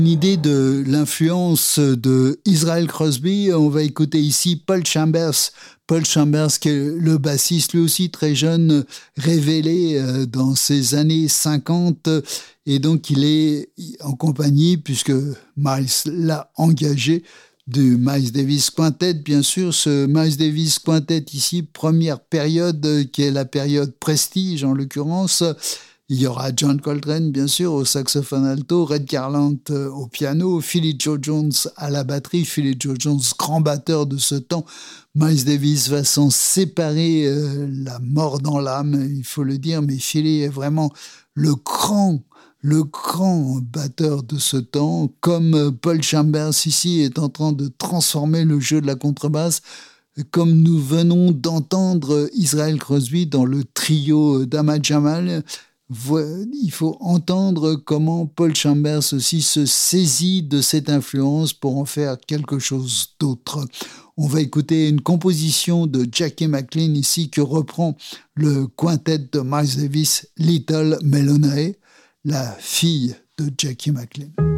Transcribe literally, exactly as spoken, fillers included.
Une idée de l'influence de Israel Crosby. On va écouter ici Paul Chambers. Paul Chambers, qui est le bassiste, lui aussi très jeune, révélé dans ces années cinquante. Et donc, il est en compagnie, puisque Miles l'a engagé, du Miles Davis Quintet, bien sûr. Ce Miles Davis Quintet ici, première période, qui est la période Prestige en l'occurrence. Il y aura John Coltrane, bien sûr, au saxophone alto, Red Garland euh, au piano, Philly Joe Jones à la batterie. Philly Joe Jones, grand batteur de ce temps. Miles Davis va s'en séparer, euh, la mort dans l'âme, il faut le dire, mais Philly est vraiment le grand, le grand batteur de ce temps, comme Paul Chambers ici est en train de transformer le jeu de la contrebasse, comme nous venons d'entendre Israel Crosby dans le trio d'Ahmad Jamal. Il faut entendre comment Paul Chambers aussi se saisit de cette influence pour en faire quelque chose d'autre. On va écouter une composition de Jackie McLean ici que reprend le quintet de Miles Davis, Little Melonae, la fille de Jackie McLean.